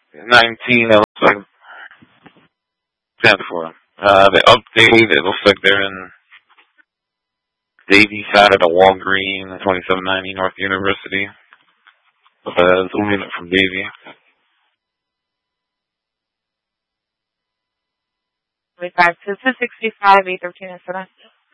19, it looks like 10-4. The update, it looks like they're in Davie side of the Walgreen, 2790 North University. Zoom in from Davie. Wait, 5 to 265, 813 incident.